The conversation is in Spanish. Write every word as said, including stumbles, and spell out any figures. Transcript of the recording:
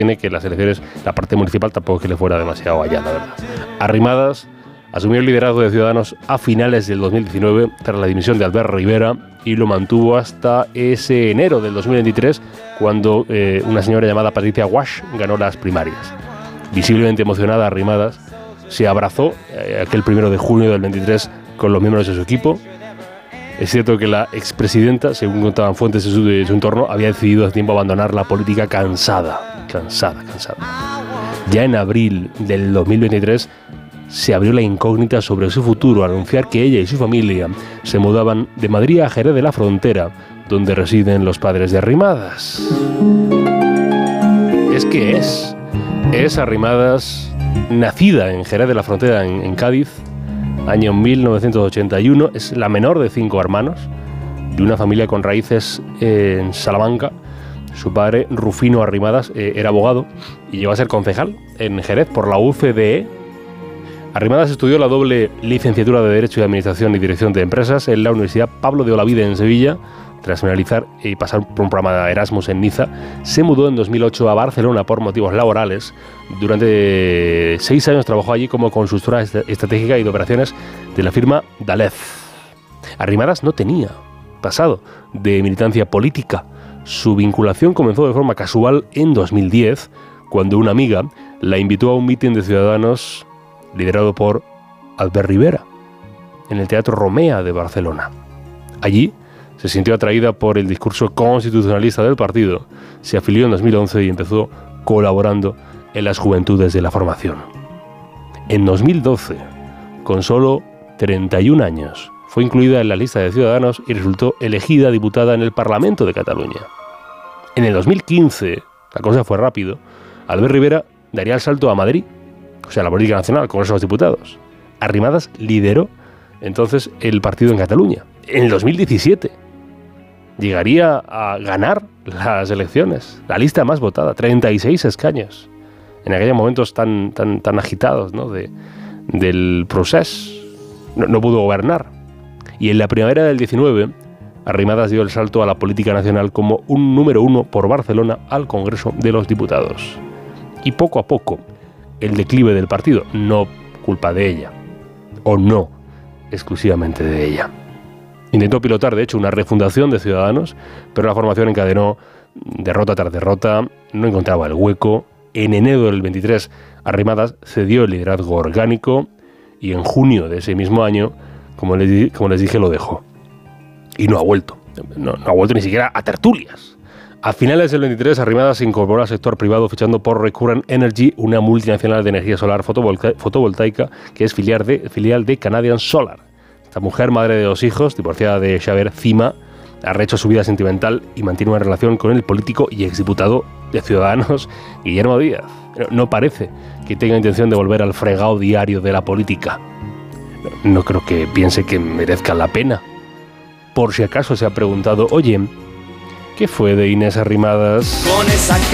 tiene que las elecciones, la parte municipal tampoco es que le fuera demasiado allá, la verdad. Arrimadas asumió el liderazgo de Ciudadanos a finales del dos mil diecinueve tras la dimisión de Albert Rivera y lo mantuvo hasta ese enero del dos mil veintitrés cuando eh, una señora llamada Patricia Wash ganó las primarias. Visiblemente emocionada, Arrimadas se abrazó eh, aquel primero de junio del veintitrés con los miembros de su equipo. Es cierto que la expresidenta, según contaban fuentes de su, de su entorno, había decidido hace tiempo abandonar la política cansada, cansada, cansada. Ya en abril del dos mil veintitrés se abrió la incógnita sobre su futuro al anunciar que ella y su familia se mudaban de Madrid a Jerez de la Frontera, donde residen los padres de Arrimadas. Es que es, es Arrimadas, nacida en Jerez de la Frontera, en, en Cádiz, año mil novecientos ochenta y uno, es la menor de cinco hermanos, de una familia con raíces en Salamanca. Su padre, Rufino Arrimadas, eh, era abogado y llegó a ser concejal en Jerez por la U C D E. Arrimadas estudió la doble licenciatura de Derecho y Administración y Dirección de Empresas en la Universidad Pablo de Olavide en Sevilla. Tras finalizar y pasar por un programa de Erasmus en Niza, se mudó en dos mil ocho a Barcelona por motivos laborales. Durante seis años trabajó allí como consultora estratégica y de operaciones de la firma Dalef. Arrimadas no tenía pasado de militancia política. Su vinculación comenzó de forma casual en dos mil diez, cuando una amiga la invitó a un mitin de Ciudadanos liderado por Albert Rivera, en el Teatro Romea de Barcelona. Allí se sintió atraída por el discurso constitucionalista del partido, se afilió en dos mil once y empezó colaborando en las juventudes de la formación. En dos mil doce, con solo treinta y un años, fue incluida en la lista de Ciudadanos y resultó elegida diputada en el Parlamento de Cataluña. En el dos mil quince, la cosa fue rápido, Albert Rivera daría el salto a Madrid, o sea, la política nacional, al Congreso de los Diputados. Arrimadas lideró entonces el partido en Cataluña. En el dos mil diecisiete llegaría a ganar las elecciones, la lista más votada, treinta y seis escaños, en aquellos momentos tan, tan, tan agitados, ¿no?, de, del proceso. No, no pudo gobernar. Y en la primavera del diecinueve, Arrimadas dio el salto a la política nacional como un número uno por Barcelona al Congreso de los Diputados. Y poco a poco, el declive del partido, no culpa de ella, o no exclusivamente de ella. Intentó pilotar, de hecho, una refundación de Ciudadanos, pero la formación encadenó derrota tras derrota, no encontraba el hueco. En enero del veintitrés, Arrimadas cedió el liderazgo orgánico y en junio de ese mismo año, como les, como les dije, lo dejó. Y no ha vuelto, no, no ha vuelto ni siquiera a tertulias. A finales del veintitrés, Arrimadas se incorporó al sector privado fichando por Recurrent Energy, una multinacional de energía solar fotovolta- fotovoltaica que es filial de, filial de Canadian Solar. Esta mujer, madre de dos hijos, divorciada de Xavier Cima, ha rehecho su vida sentimental y mantiene una relación con el político y exdiputado de Ciudadanos, Guillermo Díaz. No parece que tenga intención de volver al fregado diario de la política. No, no creo que piense que merezca la pena. Por si acaso se ha preguntado, oye, ¿qué fue de Inés Arrimadas? Con esa